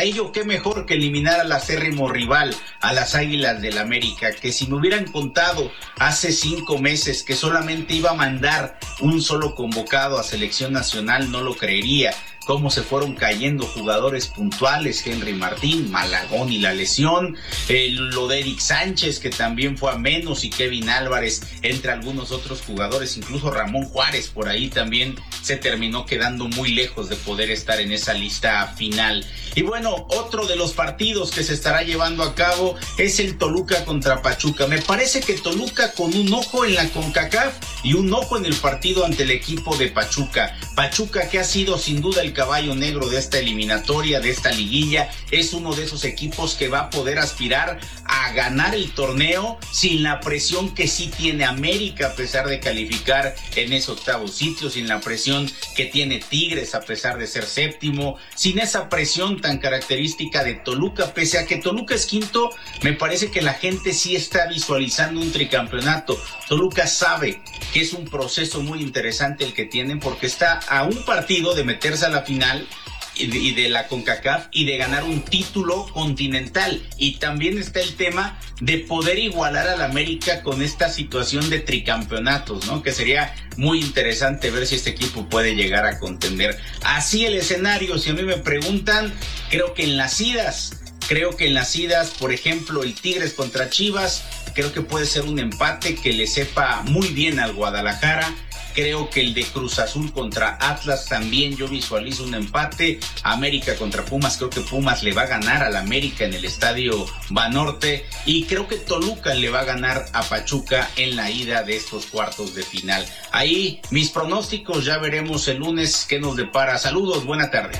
ello, qué mejor que eliminar al acérrimo rival, a las Águilas del América, que si me hubieran contado hace 5 meses que solamente iba a mandar un solo convocado a selección nacional, no lo creería. Cómo se fueron cayendo jugadores puntuales, Henry Martín, Malagón y la lesión, lo de Eric Sánchez, que también fue a menos, y Kevin Álvarez, entre algunos otros jugadores, incluso Ramón Juárez por ahí también se terminó quedando muy lejos de poder estar en esa lista final. Y bueno, otro de los partidos que se estará llevando a cabo es el Toluca contra Pachuca. Me parece que Toluca con un ojo en la CONCACAF y un ojo en el partido ante el equipo de Pachuca. Pachuca, que ha sido sin duda el caballo negro de esta eliminatoria, de esta liguilla, es uno de esos equipos que va a poder aspirar a ganar el torneo sin la presión que sí tiene América, a pesar de calificar en ese octavo sitio, sin la presión que tiene Tigres, a pesar de ser séptimo, sin esa presión tan característica de Toluca. Pese a que Toluca es quinto, me parece que la gente sí está visualizando un tricampeonato. Toluca sabe que es un proceso muy interesante el que tienen, porque está a un partido de meterse a la final y de la CONCACAF y de ganar un título continental, y también está el tema de poder igualar al América con esta situación de tricampeonatos, ¿no? Que sería muy interesante ver si este equipo puede llegar a contender. Así el escenario, si a mí me preguntan, creo que en las idas, por ejemplo, el Tigres contra Chivas, creo que puede ser un empate que le sepa muy bien al Guadalajara. Creo que el de Cruz Azul contra Atlas también yo visualizo un empate. América contra Pumas, creo que Pumas le va a ganar al América en el Estadio Banorte. Y creo que Toluca le va a ganar a Pachuca en la ida de estos cuartos de final. Ahí mis pronósticos, ya veremos el lunes qué nos depara. Saludos, buena tarde.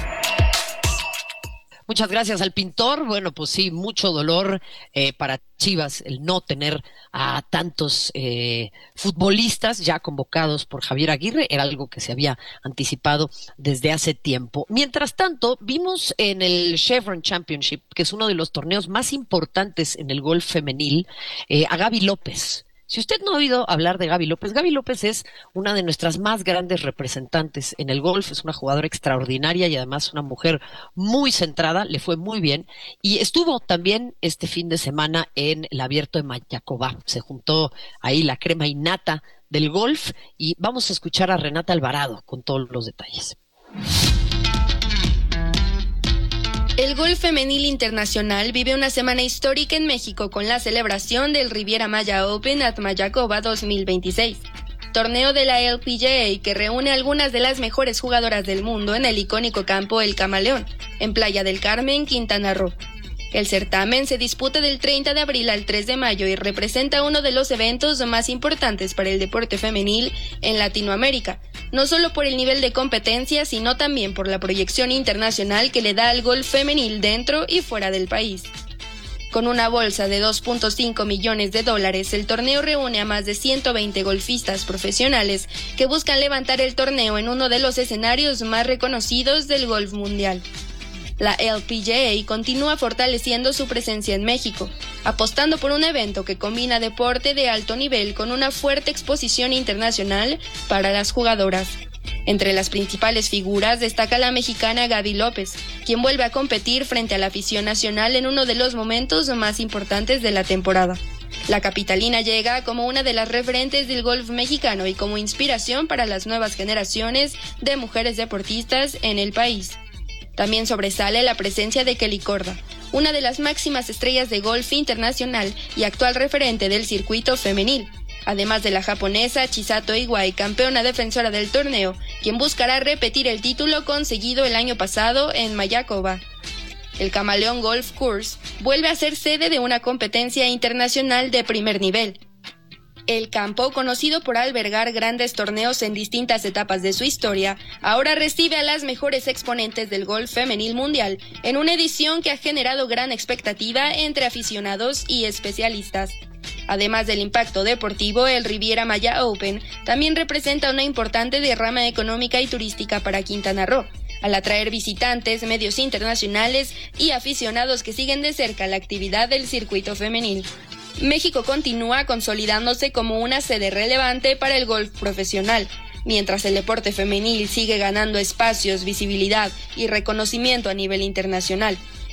Muchas gracias al pintor. Bueno, pues sí, mucho dolor para Chivas el no tener a tantos futbolistas ya convocados por Javier Aguirre. Era algo que se había anticipado desde hace tiempo. Mientras tanto, vimos en el Chevron Championship, que es uno de los torneos más importantes en el golf femenil, a Gaby López. Si usted no ha oído hablar de Gaby López es una de nuestras más grandes representantes en el golf, es una jugadora extraordinaria y además una mujer muy centrada, le fue muy bien, y estuvo también este fin de semana en el Abierto de Mayaková. Se juntó ahí la crema innata del golf y vamos a escuchar a Renata Alvarado con todos los detalles. El golf femenil internacional vive una semana histórica en México con la celebración del Riviera Maya Open at Mayaková 2026, torneo de la LPGA que reúne a algunas de las mejores jugadoras del mundo en el icónico campo El Camaleón, en Playa del Carmen, Quintana Roo. El certamen se disputa del 30 de abril al 3 de mayo y representa uno de los eventos más importantes para el deporte femenil en Latinoamérica, no solo por el nivel de competencia, sino también por la proyección internacional que le da al golf femenil dentro y fuera del país. Con una bolsa de $2.5 millones, el torneo reúne a más de 120 golfistas profesionales que buscan levantar el torneo en uno de los escenarios más reconocidos del golf mundial. La LPGA continúa fortaleciendo su presencia en México, apostando por un evento que combina deporte de alto nivel con una fuerte exposición internacional para las jugadoras. Entre las principales figuras destaca la mexicana Gaby López, quien vuelve a competir frente a la afición nacional en uno de los momentos más importantes de la temporada. La capitalina llega como una de las referentes del golf mexicano y como inspiración para las nuevas generaciones de mujeres deportistas en el país. También sobresale la presencia de Kelly Korda, una de las máximas estrellas de golf internacional y actual referente del circuito femenil, además de la japonesa Chisato Iwai, campeona defensora del torneo, quien buscará repetir el título conseguido el año pasado en Mayaková. El Camaleón Golf Course vuelve a ser sede de una competencia internacional de primer nivel. El campo, conocido por albergar grandes torneos en distintas etapas de su historia, ahora recibe a las mejores exponentes del golf femenil mundial en una edición que ha generado gran expectativa entre aficionados y especialistas. Además del impacto deportivo, el Riviera Maya Open también representa una importante derrama económica y turística para Quintana Roo, al atraer visitantes, medios internacionales y aficionados que siguen de cerca la actividad del circuito femenil. México continúa consolidándose como una sede relevante para el golf profesional, mientras el deporte femenil sigue ganando espacios, visibilidad y reconocimiento a nivel internacional.